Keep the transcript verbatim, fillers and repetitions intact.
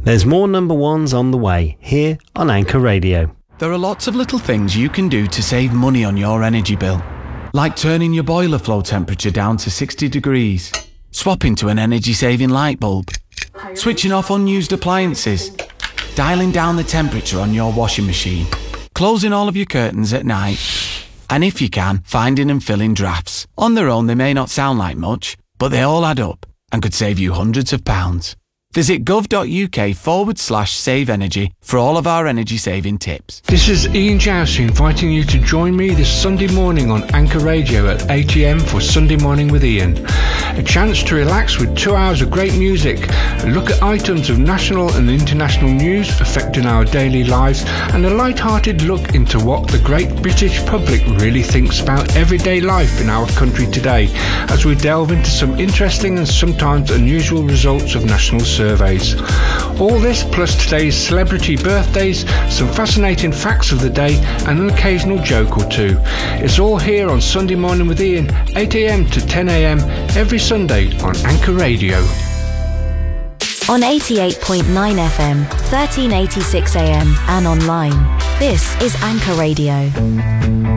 There's more number ones on the way, here on Anchor Radio. There are lots of little things you can do to save money on your energy bill. Like turning your boiler flow temperature down to sixty degrees, swapping to an energy-saving light bulb, switching off unused appliances, dialing down the temperature on your washing machine, closing all of your curtains at night, and if you can, finding and filling drafts. On their own, they may not sound like much, but they all add up and could save you hundreds of pounds. Visit gov.uk forward slash save energy for all of our energy saving tips. This is Ian Jowsey inviting you to join me this Sunday morning on Anchor Radio at eight a m for Sunday Morning with Ian. A chance to relax with two hours of great music, a look at items of national and international news affecting our daily lives, and a light-hearted look into what the great British public really thinks about everyday life in our country today, as we delve into some interesting and sometimes unusual results of national surveys. Surveys. All this plus today's celebrity birthdays, some fascinating facts of the day and an occasional joke or two. It's all here on Sunday Morning with Ian, eight a m to ten a m every Sunday on Anchor Radio. On eighty-eight point nine F M, thirteen eighty-six A M and online. This is Anchor Radio.